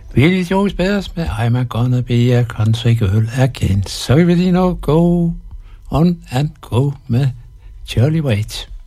Billy Joe Spears med I'm Gonna Be a Country Girl Again. Så vil vi lige nu go on and go med Charlie Waite.